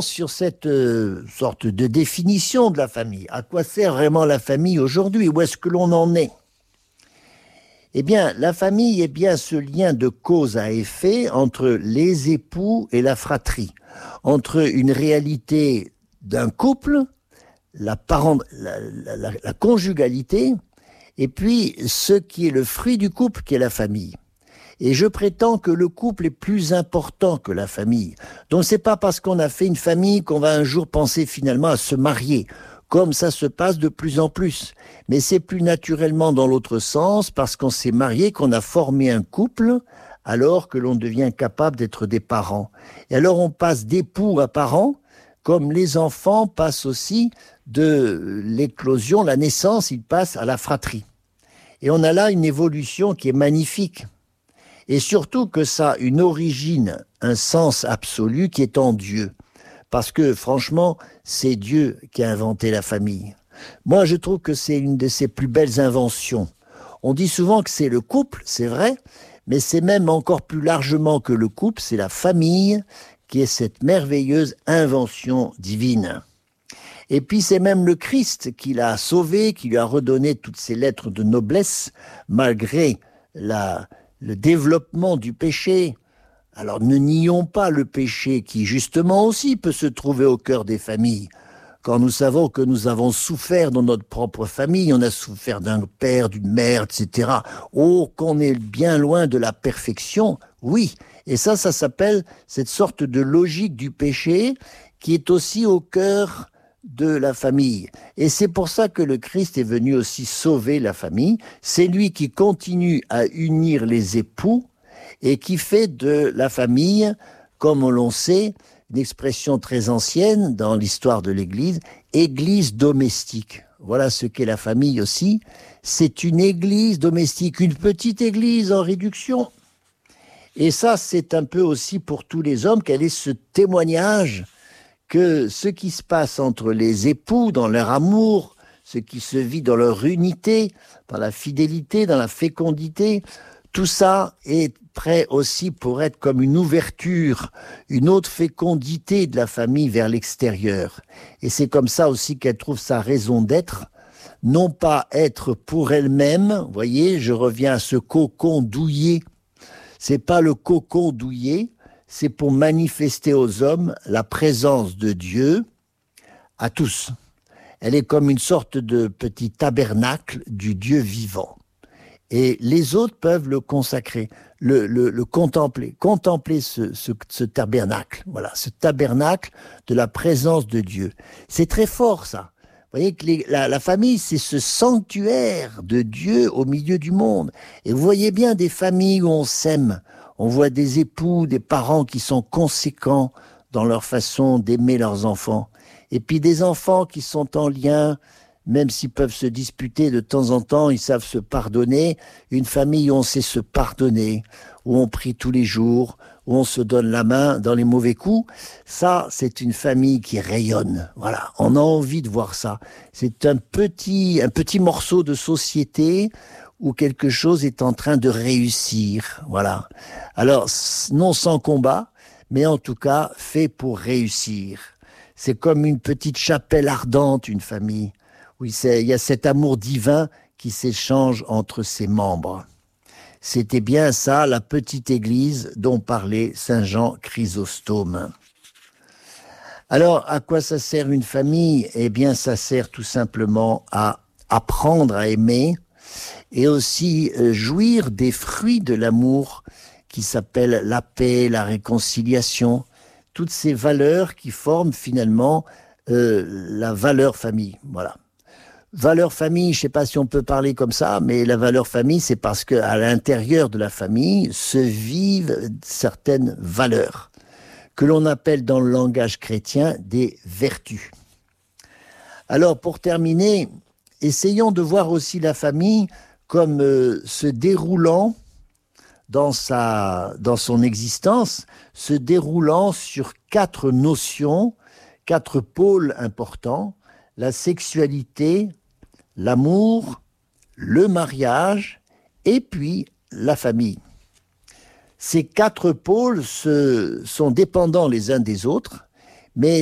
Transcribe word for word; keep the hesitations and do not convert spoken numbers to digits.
sur cette euh, sorte de définition de la famille. À quoi sert vraiment la famille aujourd'hui? Où est-ce que l'on en est? Eh bien, la famille est bien ce lien de cause à effet entre les époux et la fratrie, entre une réalité d'un couple, la, parent, la, la, la, la conjugalité, et puis ce qui est le fruit du couple, qui est la famille. Et je prétends que le couple est plus important que la famille. Donc c'est pas parce qu'on a fait une famille qu'on va un jour penser finalement à se marier, comme ça se passe de plus en plus. Mais c'est plus naturellement dans l'autre sens, parce qu'on s'est marié, qu'on a formé un couple, alors que l'on devient capable d'être des parents. Et alors on passe d'époux à parents, comme les enfants passent aussi de l'éclosion, la naissance, ils passent à la fratrie. Et on a là une évolution qui est magnifique. Et surtout que ça a une origine, un sens absolu qui est en Dieu. Parce que franchement, c'est Dieu qui a inventé la famille. Moi, je trouve que c'est une de ses plus belles inventions. On dit souvent que c'est le couple, c'est vrai, mais c'est même encore plus largement que le couple, c'est la famille qui est cette merveilleuse invention divine. Et puis c'est même le Christ qui l'a sauvé, qui lui a redonné toutes ses lettres de noblesse, malgré la... le développement du péché. Alors ne nions pas le péché qui justement aussi peut se trouver au cœur des familles. Quand nous savons que nous avons souffert dans notre propre famille, on a souffert d'un père, d'une mère, et cetera. Oh, qu'on est bien loin de la perfection, oui. Et ça, ça s'appelle cette sorte de logique du péché qui est aussi au cœur de la famille. Et c'est pour ça que le Christ est venu aussi sauver la famille. C'est lui qui continue à unir les époux et qui fait de la famille, comme l'on sait, une expression très ancienne dans l'histoire de l'Église, église domestique. Voilà ce qu'est la famille aussi. C'est une église domestique, une petite église en réduction. Et ça, c'est un peu aussi pour tous les hommes, quel est ce témoignage que ce qui se passe entre les époux dans leur amour, ce qui se vit dans leur unité, dans la fidélité, dans la fécondité, tout ça est prêt aussi pour être comme une ouverture, une autre fécondité de la famille vers l'extérieur. Et c'est comme ça aussi qu'elle trouve sa raison d'être, non pas être pour elle-même, vous voyez, je reviens à ce cocon douillet, c'est pas le cocon douillet, c'est pour manifester aux hommes la présence de Dieu à tous. Elle est comme une sorte de petit tabernacle du Dieu vivant. Et les autres peuvent le consacrer, le, le, le contempler, contempler ce, ce, ce tabernacle, voilà, ce tabernacle de la présence de Dieu. C'est très fort, ça. Vous voyez que les, la, la famille, c'est ce sanctuaire de Dieu au milieu du monde. Et vous voyez bien des familles où on s'aime. On voit des époux, des parents qui sont conséquents dans leur façon d'aimer leurs enfants. Et puis des enfants qui sont en lien, même s'ils peuvent se disputer de temps en temps, ils savent se pardonner. Une famille où on sait se pardonner, où on prie tous les jours, où on se donne la main dans les mauvais coups, ça, c'est une famille qui rayonne. Voilà, on a envie de voir ça. C'est un petit, un petit morceau de société où quelque chose est en train de réussir. Voilà. Alors, non sans combat, mais en tout cas, fait pour réussir. C'est comme une petite chapelle ardente, une famille. Oui, il y a cet amour divin qui s'échange entre ses membres. C'était bien ça, la petite église dont parlait saint Jean Chrysostome. Alors, à quoi ça sert une famille? Eh bien, ça sert tout simplement à apprendre à aimer et aussi jouir des fruits de l'amour qui s'appellent la paix, la réconciliation, toutes ces valeurs qui forment finalement euh, la valeur famille. Voilà. Valeur famille, je ne sais pas si on peut parler comme ça, mais la valeur famille, c'est parce qu'à l'intérieur de la famille se vivent certaines valeurs que l'on appelle dans le langage chrétien des vertus. Alors, pour terminer, essayons de voir aussi la famille comme euh, se déroulant dans, sa, dans son existence, se déroulant sur quatre notions, quatre pôles importants, la sexualité, l'amour, le mariage et puis la famille. Ces quatre pôles se, sont dépendants les uns des autres, mais